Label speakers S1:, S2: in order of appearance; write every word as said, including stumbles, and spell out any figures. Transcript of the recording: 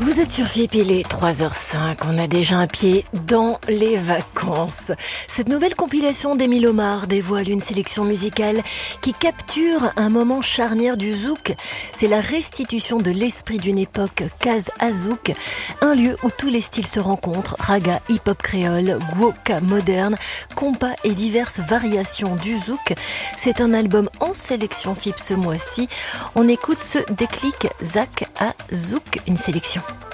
S1: Vous êtes sur F I P, il est trois heures cinq, on a déjà un pied dans les vacances. Cette nouvelle compilation d'Émile Omar dévoile une sélection musicale qui capture un moment charnière du zouk. C'est la restitution de l'esprit d'une époque Kaz Azouk, un lieu où tous les styles se rencontrent, raga, hip-hop créole, gwoka moderne, compas et diverses variations du zouk. C'est un album en sélection F I P ce mois-ci. On écoute ce déclic Zak à Zouk, une sélection.